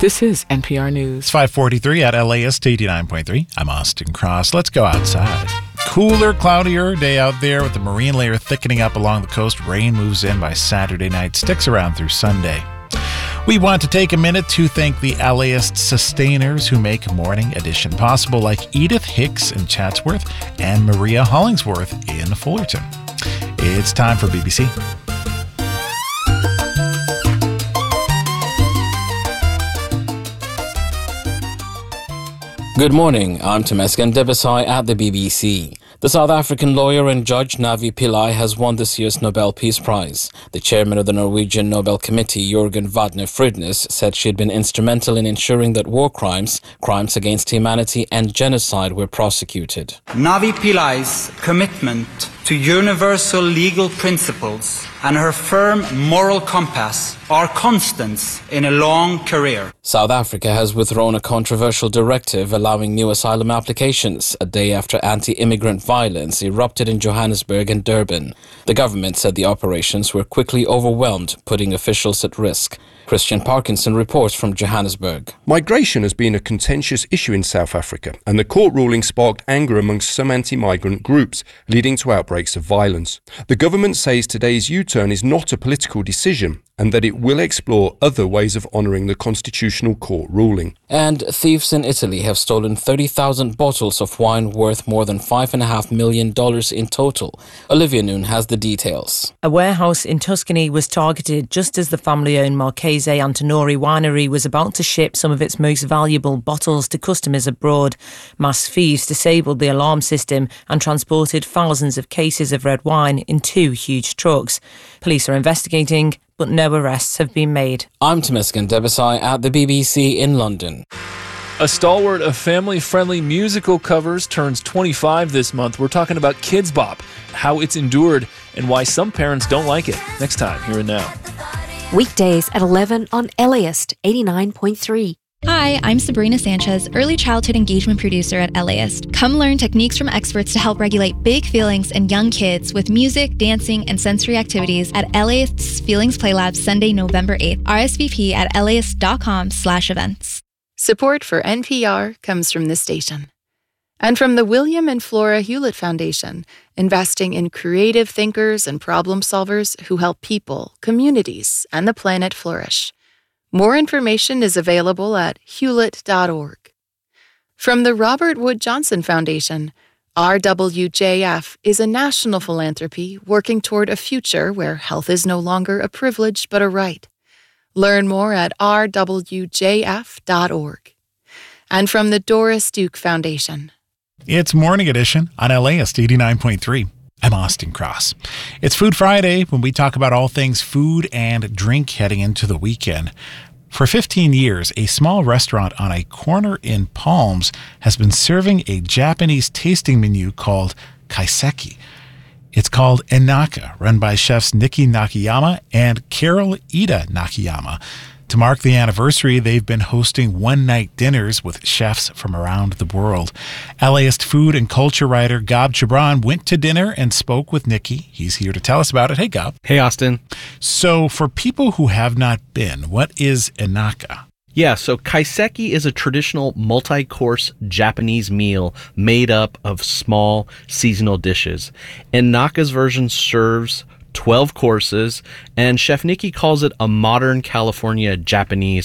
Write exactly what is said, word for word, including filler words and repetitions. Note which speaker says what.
Speaker 1: This is N P R News.
Speaker 2: It's five forty-three at L A S T eighty-nine point three. I'm Austin Cross. Let's go outside. Cooler, cloudier day out there with the marine layer thickening up along the coast. Rain moves in by Saturday night, sticks around through Sunday. We want to take a minute to thank the LAist sustainers who make Morning Edition possible, like Edith Hicks in Chatsworth and Maria Hollingsworth in Fullerton. It's time for B B C.
Speaker 3: Good morning, I'm Temesgen Debesai at the B B C. The South African lawyer and judge Navi Pillay has won this year's Nobel Peace Prize. The chairman of the Norwegian Nobel Committee, Jørgen Vatne Frydnes, said she had been instrumental in ensuring that war crimes, crimes against humanity and genocide were prosecuted.
Speaker 4: Navi Pillay's commitment to universal legal principles and her firm moral compass are constants in a long career.
Speaker 3: South Africa has withdrawn a controversial directive allowing new asylum applications a day after anti-immigrant violence erupted in Johannesburg and Durban. The government said the operations were quickly overwhelmed, putting officials at risk. Christian Parkinson reports from Johannesburg.
Speaker 5: Migration has been a contentious issue in South Africa, and the court ruling sparked anger amongst some anti-migrant groups, leading to outbreaks of violence. The government says today's U-turn is not a political decision, and that it will explore other ways of honouring the Constitutional Court ruling.
Speaker 3: And thieves in Italy have stolen thirty thousand bottles of wine worth more than five point five million dollars in total. Olivia Noon has the details.
Speaker 6: A warehouse in Tuscany was targeted just as the family-owned Marchese Antinori winery was about to ship some of its most valuable bottles to customers abroad. Mass thieves disabled the alarm system and transported thousands of cases of red wine in two huge trucks. Police are investigating, but no arrests have been made.
Speaker 3: I'm Temesgen Debesai at the B B C in London.
Speaker 7: A stalwart of family-friendly musical covers turns twenty-five this month. We're talking about Kids Bop, how it's endured, and why some parents don't like it. Next time, Here and Now.
Speaker 8: Weekdays at eleven on LAist eighty-nine point three.
Speaker 9: Hi, I'm Sabrina Sanchez, Early Childhood Engagement Producer at LAist. Come learn techniques from experts to help regulate big feelings in young kids with music, dancing, and sensory activities at LAist's Feelings Play Lab Sunday, November eighth. R S V P at laist.com slash events.
Speaker 10: Support for N P R comes from this station. And from the William and Flora Hewlett Foundation, investing in creative thinkers and problem solvers who help people, communities, and the planet flourish. More information is available at hewlett dot org. From the Robert Wood Johnson Foundation, R W J F is a national philanthropy working toward a future where health is no longer a privilege but a right. Learn more at r w j f dot org. And from the Doris Duke Foundation.
Speaker 2: It's Morning Edition on LAist eighty-nine point three. I'm Austin Cross. It's Food Friday when we talk about all things food and drink heading into the weekend. For fifteen years, a small restaurant on a corner in Palms has been serving a Japanese tasting menu called kaiseki. It's called Enaka, run by chefs Nikki Nakayama and Carol Ida Nakayama. To mark the anniversary, they've been hosting one-night dinners with chefs from around the world. LAist food and culture writer Gab Chabran went to dinner and spoke with Nikki. He's here to tell us about it. Hey, Gab.
Speaker 11: Hey, Austin.
Speaker 2: So for people who have not been, what is Enaka?
Speaker 11: Yeah, so kaiseki is a traditional multi-course Japanese meal made up of small seasonal dishes. Enaka's version serves twelve courses, and Chef Nikki calls it a modern California Japanese